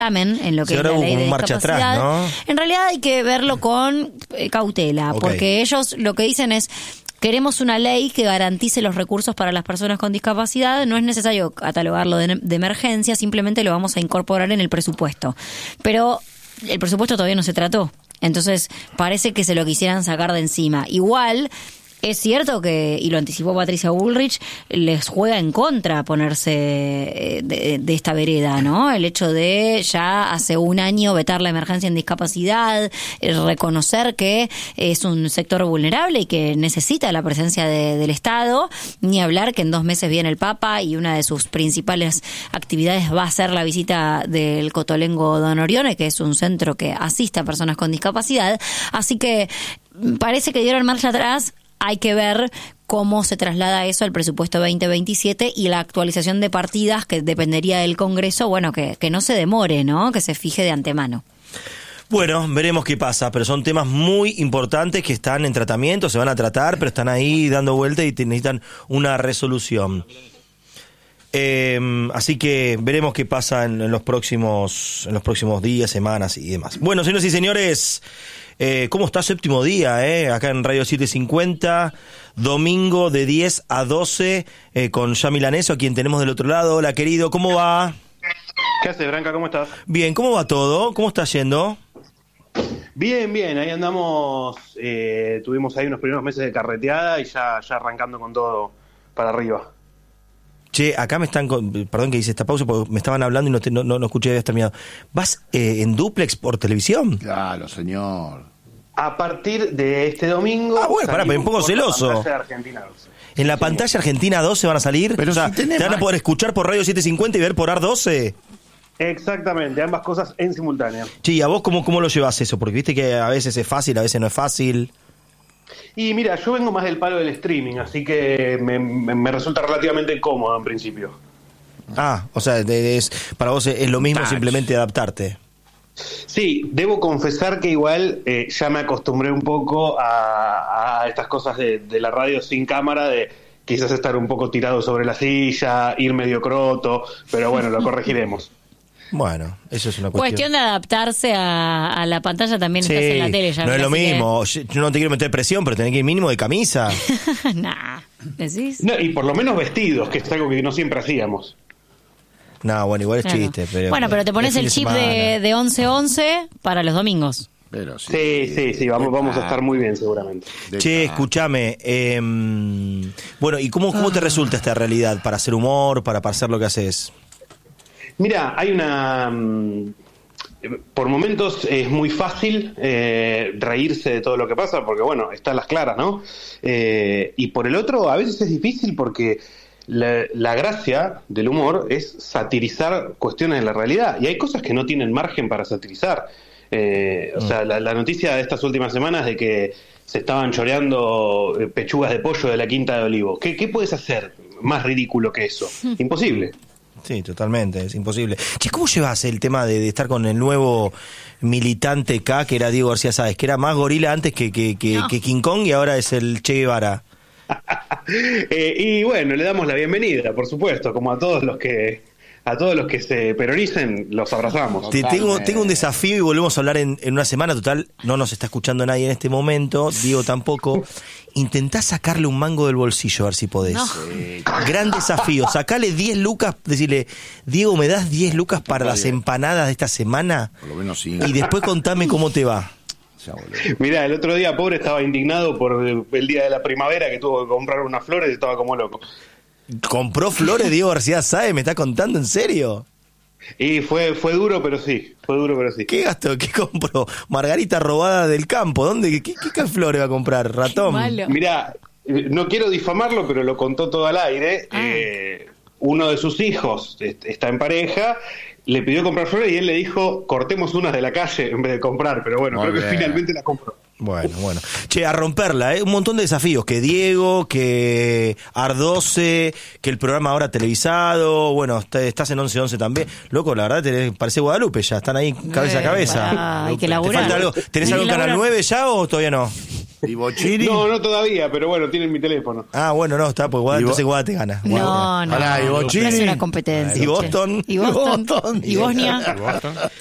en lo que es la ley de discapacidad, ¿no? En realidad hay que verlo con cautela, porque ellos lo que dicen es: queremos una ley que garantice los recursos para las personas con discapacidad. No es necesario catalogarlo de emergencia, simplemente lo vamos a incorporar en el presupuesto. Pero el presupuesto todavía no se trató, entonces parece que se lo quisieran sacar de encima. Igual es cierto que, y lo anticipó Patricia Bullrich, les juega en contra ponerse de esta vereda, ¿no? El hecho de ya hace un año vetar la emergencia en discapacidad, reconocer que es un sector vulnerable y que necesita la presencia del Estado, ni hablar que en 2 meses viene el Papa y una de sus principales actividades va a ser la visita del Cotolengo Don Orione, que es un centro que asiste a personas con discapacidad. Así que parece que dieron marcha atrás. Hay que ver cómo se traslada eso al presupuesto 2027 y la actualización de partidas, que dependería del Congreso, bueno, que no se demore, ¿no? Que se fije de antemano. Bueno, veremos qué pasa, pero son temas muy importantes que están en tratamiento, se van a tratar, pero están ahí dando vuelta y necesitan una resolución. Así que veremos qué pasa en los próximos días, semanas y demás. Bueno, señoras y señores, ¿cómo está séptimo día? Acá en Radio 750, domingo de 10 a 12 con Yami Laneso, a quien tenemos del otro lado. Hola, querido, ¿cómo va? ¿Qué haces, Branca? ¿Cómo estás? Bien, ¿cómo va todo? ¿Cómo está yendo? Bien, ahí andamos. Tuvimos ahí unos primeros meses de carreteada y ya arrancando con todo para arriba. Che, acá me están, perdón que hice esta pausa porque me estaban hablando y no escuché, habías terminado. ¿Vas en duplex por televisión? Claro, señor. A partir de este domingo... Ah, bueno, pará, me pongo celoso. En la pantalla Argentina 12. ¿En la pantalla Argentina 12 van a salir? Pero o sea, si ¿te van a poder escuchar por Radio 750 y ver por AR12? Exactamente, ambas cosas en simultáneo. Sí, ¿y a vos cómo lo llevas eso? Porque viste que a veces es fácil, a veces no es fácil. Y mira, yo vengo más del palo del streaming, así que me resulta relativamente cómodo en principio. Ah, o sea, para vos es lo mismo, simplemente adaptarte. Sí, debo confesar que igual ya me acostumbré un poco a estas cosas de la radio sin cámara, de quizás estar un poco tirado sobre la silla, ir medio croto, pero bueno, lo corregiremos. Bueno, eso es una cuestión de adaptarse a la pantalla también. Sí, estás en la tele ya. No es lo mismo. Yo no te quiero meter presión, pero tenés que ir mínimo de camisa. Nah, ¿decís? No, y por lo menos vestidos, que es algo que no siempre hacíamos. No, bueno, igual es chiste. Pero bueno, pero te pones el chip de 11-11 para los domingos. Pero sí, vamos a estar muy bien seguramente. Che, escúchame. Bueno, ¿y cómo te resulta esta realidad para hacer humor, para hacer lo que haces? Mira, hay una... Por momentos es muy fácil reírse de todo lo que pasa, porque bueno, están las claras, ¿no? Y por el otro, a veces es difícil porque la gracia del humor es satirizar cuestiones de la realidad, y hay cosas que no tienen margen para satirizar. O sea, la noticia de estas últimas semanas de que se estaban choreando pechugas de pollo de la Quinta de Olivos. ¿Qué puedes hacer más ridículo que eso? Imposible. Sí, totalmente, es imposible. Che, ¿cómo llevas el tema de estar con el nuevo militante K, que era Diego García Sáez, que era más gorila antes que King Kong y ahora es el Che Guevara? Y bueno, le damos la bienvenida, por supuesto, como a todos los que se peronicen, los abrazamos. Tengo un desafío y volvemos a hablar en una semana. Total, no nos está escuchando nadie en este momento, Diego tampoco. Intentá sacarle un mango del bolsillo, a ver si podés. No. Gran desafío, sacale 10 lucas, decirle: Diego, ¿me das 10 lucas para las empanadas de esta semana? Por lo menos sí. Y después contame cómo te va. Mirá, el otro día, pobre, estaba indignado por el día de la primavera, que tuvo que comprar unas flores y estaba como loco. ¿Compró flores Diego García Sáez? ¿Me está contando en serio? Y fue duro, pero sí. ¿Qué gastó? ¿Qué compró? Margarita robada del campo. ¿Dónde? ¿Qué flores va a comprar? ¿Ratón? Mirá, no quiero difamarlo, pero lo contó todo al aire. Uno de sus hijos está en pareja, le pidió comprar flores y él le dijo: cortemos unas de la calle en vez de comprar. Pero bueno, creo que finalmente la compró. Bueno. Che, a romperla, un montón de desafíos. Que Diego, que AR12, que el programa ahora televisado. Bueno, estás en 11-11 también. Loco, la verdad, parece Guadalupe ya. Están ahí cabeza a cabeza. Hay que laburar. ¿Te falta algo? ¿Tenés algo en Canal 9 ya o todavía no? ¿Y Bocchini? No todavía, pero bueno, tienen mi teléfono. Ah, bueno, no, está, pues entonces Guada te gana. No, Pará, ¿y Bocchini? es una competencia. ¿Y Boston? ¿Y Boston? ¿Y Bosnia?